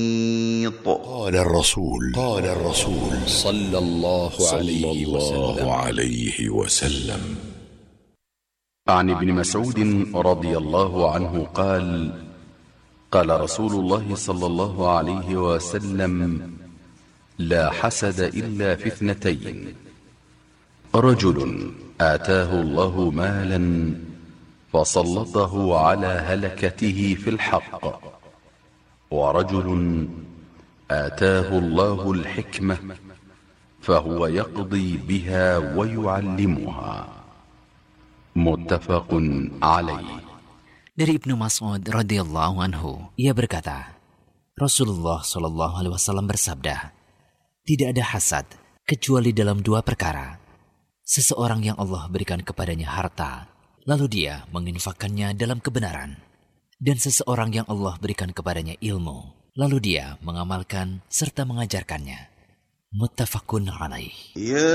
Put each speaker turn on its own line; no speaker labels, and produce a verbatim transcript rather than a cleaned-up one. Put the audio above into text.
قال الرسول قال الرسول
صلى الله عليه وسلم
عليه وسلم
عن ابن مسعود رضي الله عنه قال قال رسول الله صلى الله عليه وسلم لا حسد إلا في اثنتين: رجل آتاه الله مالا فسلطه على هلكته في الحق، ورجل آتاه الله الحكمة فهو يقضي بها ويعلمها. متفق عليه.
Dari Ibnu Mas'ud radhiyallahu anhu, ia berkata, Rasulullah shallallahu alaihi wasallam bersabda, tidak ada hasad kecuali dalam dua perkara. Seseorang yang Allah berikan kepadanya harta, lalu dia menginfakkannya dalam kebenaran. Dan seseorang yang Allah berikan kepadanya ilmu, lalu dia mengamalkan serta mengajarkannya. Muttafaqun alaih.